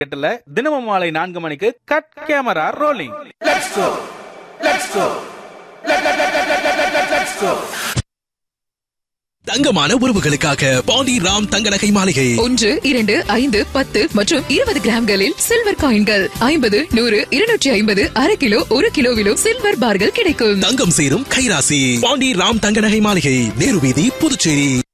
தினமும் மாலை 4 மணிக்கு கட் கேமரா ரோலிங். தங்கமான உறவுகளுக்காக பாண்டி ராம் தங்க நகை மாளிகை 1, 2, 5, 10 மற்றும் 20 கிராம்களில் சில்வர் காயின்கள் 50, 100, 250, அரை கிலோ 1 கிலோவிலும் சில்வர் பார்கள் கிடைக்கும். தங்கம் சேரும் கைராசி பாண்டி ராம் தங்க நகை மாளிகை, நேரு வீதி, புதுச்சேரி.